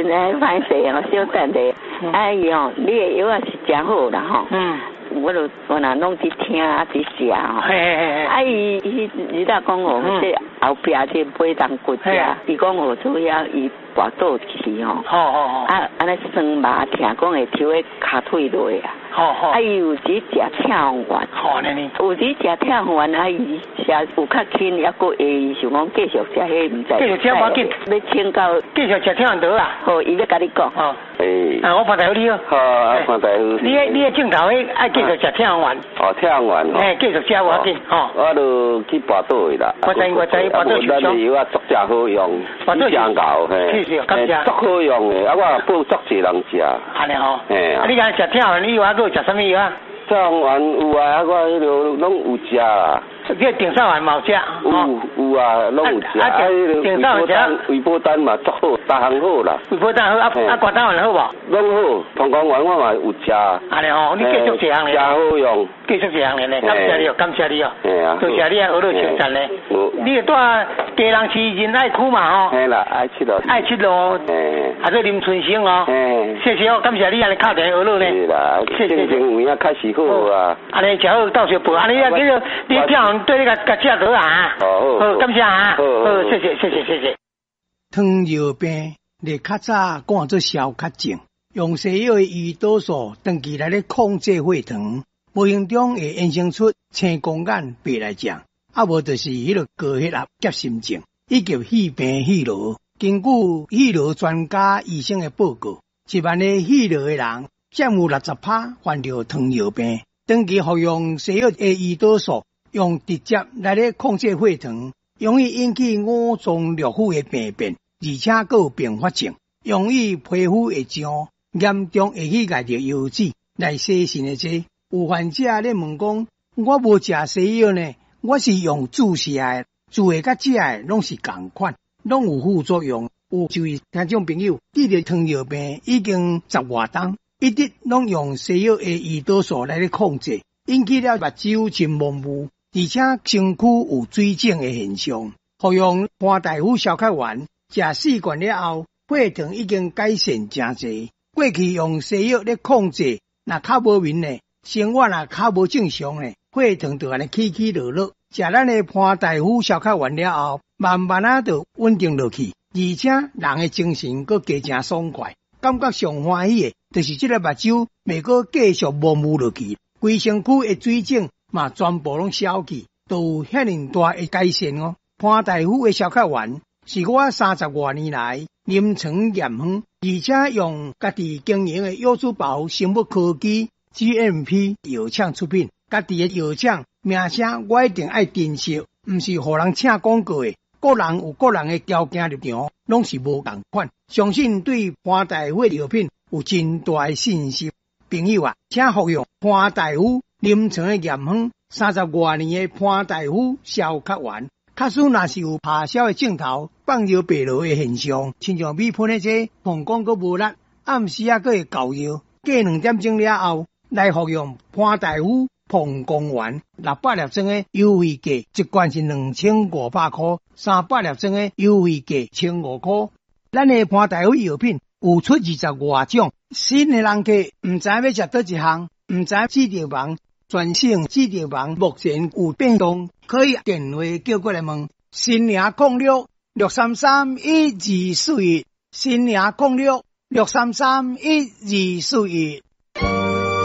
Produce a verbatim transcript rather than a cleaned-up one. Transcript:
真爱歹势哦，小等者。哎哟，你的药也是真好啦吼。嗯。我就我若拢伫听啊，伫食吼。嘿嘿嘿。啊伊伊伊若讲哦，这后壁这背当骨折，伊讲哦，主要伊跋倒去吼。好好好。啊，安尼酸麻，听讲会抽个骹腿落啊。好好。啊伊有只食跳丸。好呢呢。有只食跳丸啊，伊食有较轻，抑个会想讲继续食迄毋知。继续吃无紧。要请到继续食跳丸得啦。好，伊要甲你讲。哦。诶。啊，我潘大夫你好。好，啊潘大夫。你个你个镜头迄爱继续食跳丸。哦，跳丸。嘿，继续食无要紧。吼。我就去跋倒去啦。我知我知，跋倒受伤。咱药啊，足正好用。跋倒上够嘿。谢谢，感谢。足好用诶，啊我报足济人食。安尼吼。嘿啊。你讲食跳丸以外，还佫食啥物药啊？跳丸有啊，啊我迄落拢有食啦。这顶上丸嘛有食。有有啊，拢有食。啊，顶上丸食。胃波丹嘛足好，逐项好啦。胃波丹好，啊啊肝胆丸好无？拢好，膀胱丸我嘛有食。安尼吼，你继续这样咧。真好用。继续这样咧，感谢你哦，感谢你哦。嘿啊。多谢你啊，学到称赞咧。你个住家人市仁爱区嘛吼？嘿啦，爱七路。爱七路。嘿。啊，做林春生哦。嘿。谢谢哦，感谢你安尼敲电话学到咧。是啦，谢谢。有影开始好啊。安尼食好到时报，安尼啊叫做你跳对你个个食得啊。好，好，感谢啊。好，好，谢谢，谢谢，谢谢。 糖尿病咧较早管做消卡症，用西药的胰岛素长期来咧控制血糖，无形中会衍生出青光眼、白内障，啊无就是迄个高血压、急心症，以及肺病、肺痨。根据肺痨专家医生的报告，一万个肺痨的人，占有六十趴患着糖尿病。长期服用西药的胰岛素，用直接来咧控制血糖，容易引起五脏六腑的病变，而且还有并发症，容易皮肤会痒，严重会去挨着油脂来洗肾的这。有患者咧问讲，我无食西药呢，我是用注射的，注的甲食的拢是同款，拢有副作用。有一位听众朋友，伊的糖尿病已经十外冬，一直拢用西药的胰岛素来咧控制，引起了目睭真模糊，而且身躯有水肿的现象。服用潘大夫消卡丸，食四罐了后，血糖已经改善真侪。过去用西药咧控制，若较无明呢，生活若较无正常呢，血糖就安尼起起落落。食咱的潘大夫消卡丸了后，慢慢啊就稳定落去，而且人的精神阁加正爽快，感觉上欢喜的，就是这个目睭袂阁继续模糊落去，规身躯的水肿嘛全部拢消去，都有遐尼大的改善哦。潘大夫的消卡丸是我三十多年来临床验方，而且用家己经营的药珠宝生物科技 G M P 药厂出品，家己的药厂名声我一定爱珍惜，毋是互人请广告的。个人有个人的条件立场，拢是无同款。相信对潘大夫的药品有真大的信心。朋友啊，请服用潘大夫临床的验方三十多年的潘大夫消卡丸。假使若是有拍消的镜头，放尿白落的现象，亲像米喷的这膀胱阁无力，暗时啊阁会搞药，过两点钟了后来服用潘大夫膀胱丸六百粒装的优惠价，一罐是两千五百块，三百粒装的优惠价千五块。咱的潘大夫药品有出二十外种，新的人客唔知要食倒一项，唔知指定房。全省指定房目前有变动，可以电话叫过来问。新零空六六三三一二四一，新零空六六三三一二四一。